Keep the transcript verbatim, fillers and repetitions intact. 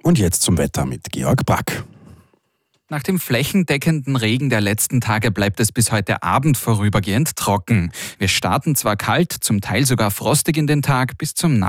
Und jetzt zum Wetter mit Georg Brack. Nach dem flächendeckenden Regen der letzten Tage bleibt es bis heute Abend vorübergehend trocken. Wir starten zwar kalt, zum Teil sogar frostig in den Tag, bis zum